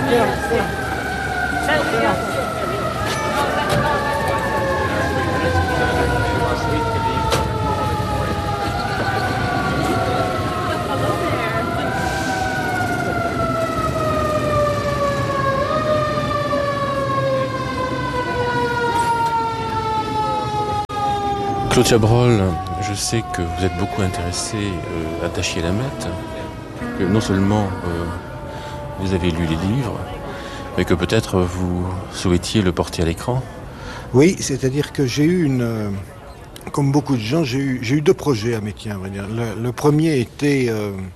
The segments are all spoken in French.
Claude Chabrol, je sais que vous êtes beaucoup intéressé à Dashiell Hammett, que non seulement vous avez lu les livres, mais que peut-être vous souhaitiez le porter à l'écran. Oui, c'est-à-dire que j'ai eu comme beaucoup de gens, j'ai eu deux projets hammettiens, à vrai dire. Le premier était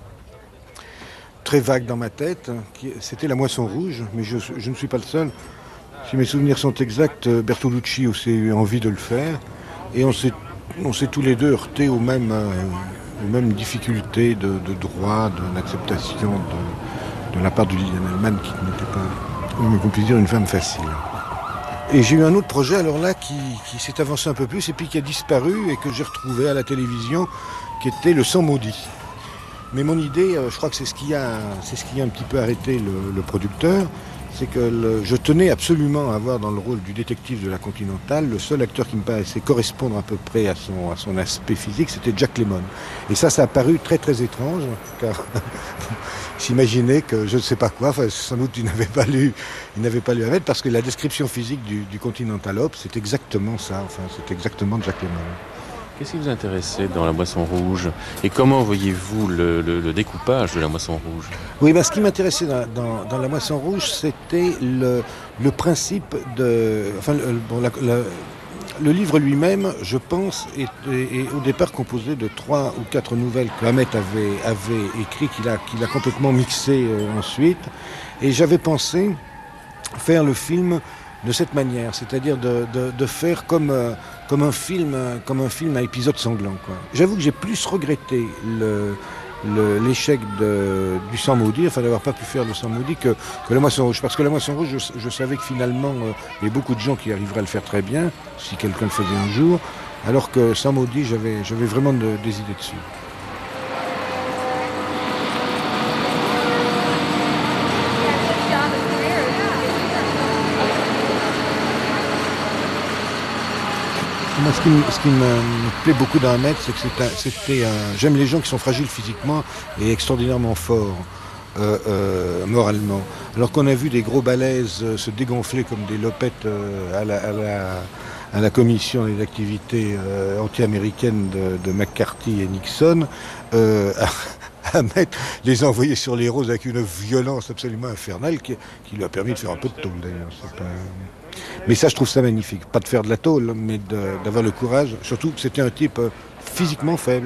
très vague dans ma tête, c'était La Moisson Rouge, mais je ne suis pas le seul. Si mes souvenirs sont exacts, Bertolucci aussi a eu envie de le faire, et on s'est tous les deux heurtés aux mêmes difficultés de droit, d'acceptation de la part de Liliane Hellman, qui n'était pas, comme on peut dire, une femme facile. Et j'ai eu un autre projet alors là qui s'est avancé un peu plus et puis qui a disparu et que j'ai retrouvé à la télévision, qui était Le Sang Maudit. Mais mon idée, je crois que c'est ce qui a un petit peu arrêté le producteur, c'est que je tenais absolument à avoir dans le rôle du détective de la Continentale le seul acteur qui me paraissait correspondre à peu près à son aspect physique, c'était Jack Lemmon. Et ça a paru très très étrange, car j'imaginais que je ne sais pas quoi, enfin, sans doute il n'avait pas lu Hammett, parce que la description physique du Continental Op, c'est exactement ça, enfin c'est exactement Jack Lemmon. Qu'est-ce qui vous intéressait dans La Moisson Rouge? Et comment voyez-vous le découpage de La Moisson Rouge? Oui, ce qui m'intéressait dans La Moisson Rouge, c'était le principe de... Enfin, le livre lui-même, je pense, est au départ composé de 3 ou 4 nouvelles que Hammett avait écrites, qu'il a complètement mixées ensuite. Et j'avais pensé faire le film de cette manière, c'est-à-dire de faire comme un film à épisode sanglant, quoi. J'avoue que j'ai plus regretté l'échec du Sang Maudit, enfin d'avoir pas pu faire le Sang Maudit que La Moisson Rouge, parce que La Moisson Rouge, je savais que finalement il y a beaucoup de gens qui arriveraient à le faire très bien si quelqu'un le faisait un jour, alors que Sang Maudit, j'avais vraiment des idées dessus. Moi, ce qui me plaît beaucoup dans Hammett, c'est que j'aime les gens qui sont fragiles physiquement et extraordinairement forts moralement. Alors qu'on a vu des gros balèzes se dégonfler comme des lopettes à la commission des activités anti-américaines de McCarthy et Nixon, Hammett les a envoyés sur les roses avec une violence absolument infernale qui lui a permis de faire un peu de tôle d'ailleurs. Mais ça, je trouve ça magnifique. Pas de faire de la tôle, mais d'avoir le courage. Surtout que c'était un type physiquement faible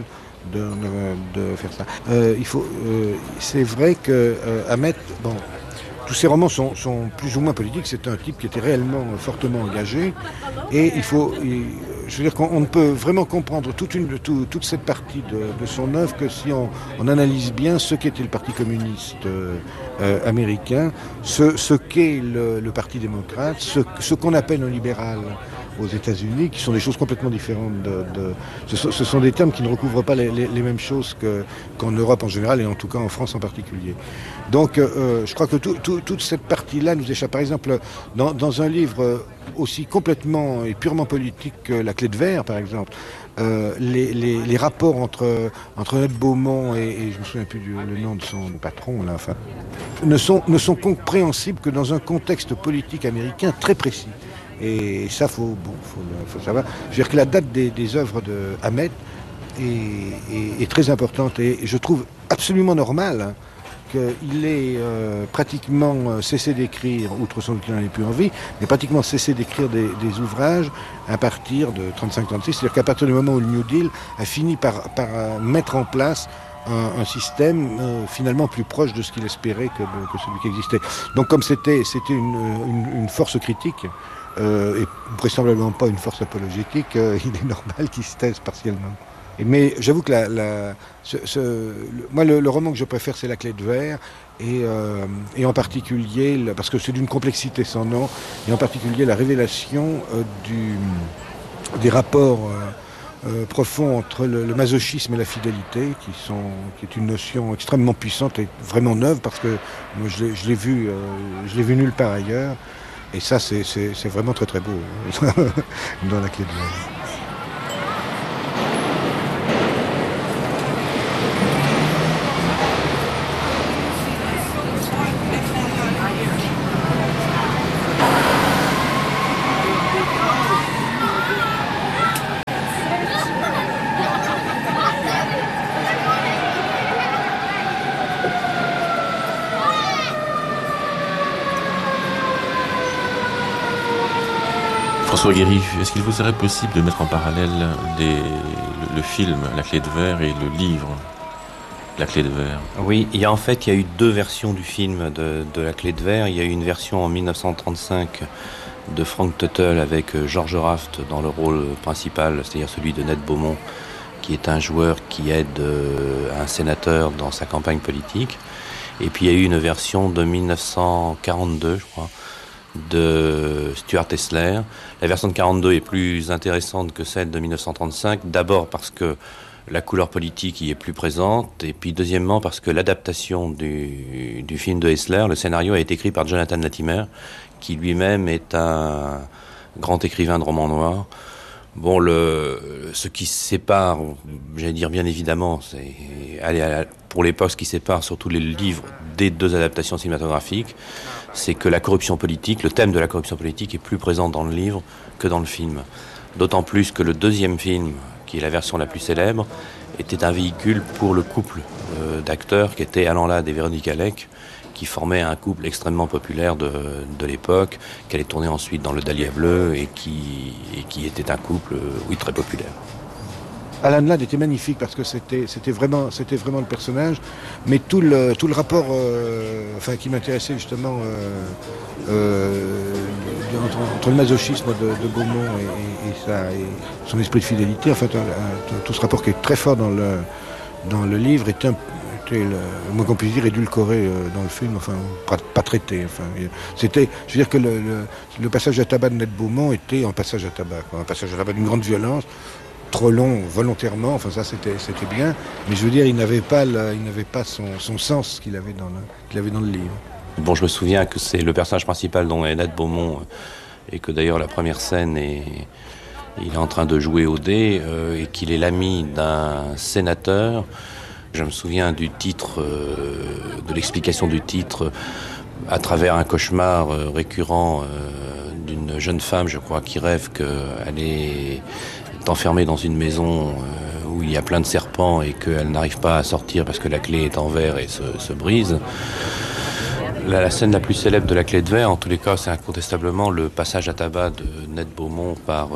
de faire ça. C'est vrai que Hammett, tous ses romans sont plus ou moins politiques. C'est un type qui était réellement fortement engagé. Et je veux dire qu'on ne peut vraiment comprendre toute cette partie de son œuvre que si on analyse bien ce qu'était le Parti communiste américain, ce qu'est le Parti démocrate, ce qu'on appelle un libéral aux États-Unis, qui sont des choses complètement différentes. Ce sont des termes qui ne recouvrent pas les mêmes choses qu'en Europe en général et en tout cas en France en particulier. Donc je crois que toute cette partie-là nous échappe. Par exemple, dans un livre aussi complètement et purement politique que La Clé de Verre, par exemple, les rapports entre Annette Beaumont et je me souviens plus le nom de son patron là, enfin, ne sont compréhensibles que dans un contexte politique américain très précis. Et ça, faut savoir. Je veux dire que la date des œuvres de Hammett est très importante et je trouve absolument normal qu'il ait pratiquement cessé d'écrire, outre sans doute qu'il n'en ait plus envie, mais pratiquement cessé d'écrire des ouvrages à partir de 35-36. C'est-à-dire qu'à partir du moment où le New Deal a fini par mettre en place un système finalement plus proche de ce qu'il espérait que celui qui existait. Donc comme c'était une force critique, et vraisemblablement pas une force apologétique, il est normal qu'il se taise partiellement. Mais j'avoue que moi le roman que je préfère c'est La Clé de Verre et en particulier, parce que c'est d'une complexité sans nom, et en particulier la révélation des rapports profond entre le masochisme et la fidélité, qui est une notion extrêmement puissante et vraiment neuve, parce que moi je l'ai vu nulle part ailleurs. Et ça, c'est vraiment très très beau dans La Clé de Verre. François Guéry, est-ce qu'il vous serait possible de mettre en parallèle le film La Clé de Verre et le livre La Clé de Verre? Oui, il y a eu deux versions du film de La Clé de Verre. Il y a eu une version en 1935 de Frank Tuttle avec George Raft dans le rôle principal, c'est-à-dire celui de Ned Beaumont, qui est un joueur qui aide un sénateur dans sa campagne politique. Et puis il y a eu une version de 1942, je crois, de Stuart Hessler. La version de 42 est plus intéressante que celle de 1935, d'abord parce que la couleur politique y est plus présente, et puis deuxièmement parce que l'adaptation du film de Hessler, le scénario a été écrit par Jonathan Latimer, qui lui-même est un grand écrivain de romans noirs. Bon, ce qui sépare, j'allais dire bien évidemment, pour l'époque, ce qui sépare surtout les livres des deux adaptations cinématographiques, c'est que la corruption politique, le thème de la corruption politique est plus présent dans le livre que dans le film. D'autant plus que le deuxième film, qui est la version la plus célèbre, était un véhicule pour le couple d'acteurs qui étaient Alan Ladd et Véronique Alec, qui formaient un couple extrêmement populaire de l'époque, qui allait tourner ensuite dans Le Dahlia bleu et qui était un couple, oui, très populaire. Alan Ladd était magnifique parce que c'était vraiment le personnage, mais tout le rapport qui m'intéressait justement entre le masochisme de Beaumont et son esprit de fidélité, tout ce rapport qui est très fort dans le livre était le moins qu'on puisse dire édulcoré dans le film, pas traité. Je veux dire que le passage à tabac de Ned Beaumont était un passage à tabac d'une grande violence, trop long volontairement, ça c'était bien, mais je veux dire il n'avait pas son sens qu'il avait dans le livre. Bon, je me souviens que c'est le personnage principal dont est Ned Beaumont, et que d'ailleurs la première scène il est en train de jouer au dé, et qu'il est l'ami d'un sénateur. Je me souviens du titre, de l'explication du titre, à travers un cauchemar récurrent d'une jeune femme, je crois, qui rêve qu'elle est enfermée dans une maison où il y a plein de serpents et qu'elle n'arrive pas à sortir parce que la clé est en verre et se brise. La scène la plus célèbre de La Clé de Verre, en tous les cas, c'est incontestablement le passage à tabac de Ned Beaumont par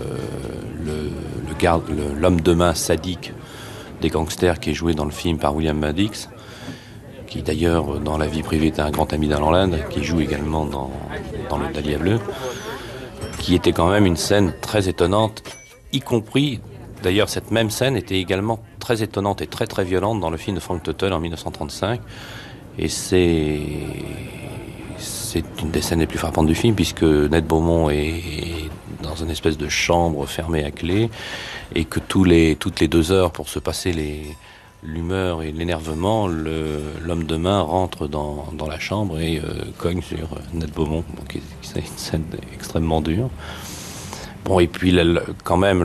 l'homme de main sadique des gangsters qui est joué dans le film par William Madix, qui d'ailleurs dans la vie privée est un grand ami d'Alan Ladd, qui joue également dans Le Dahlia bleu, qui était quand même une scène très étonnante, y compris, d'ailleurs cette même scène était également très étonnante et très très violente dans le film de Frank Tuttle en 1935, et c'est une des scènes les plus frappantes du film, puisque Ned Beaumont est dans une espèce de chambre fermée à clé, et que toutes les 2 heures, pour se passer l'humeur et l'énervement, l'homme de main rentre dans la chambre et cogne sur Ned Beaumont. Donc c'est une scène extrêmement dure. Bon, et puis quand même,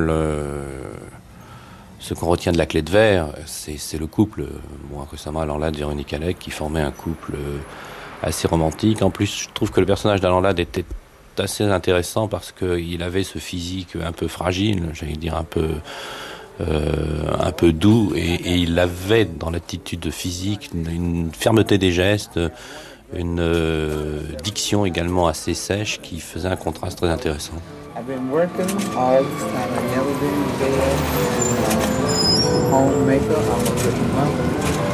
ce qu'on retient de La Clé de Verre, c'est le couple, récemment Alan Ladd, Véronique Alec, qui formait un couple assez romantique. En plus, je trouve que le personnage d'Alan Ladd était assez intéressant parce qu'il avait ce physique un peu fragile, j'allais dire un peu doux, et il avait dans l'attitude physique une fermeté des gestes, une diction également assez sèche qui faisait un contraste très intéressant. I've been working all this time. I've never been in bed. Home makeup, I'm a good mom.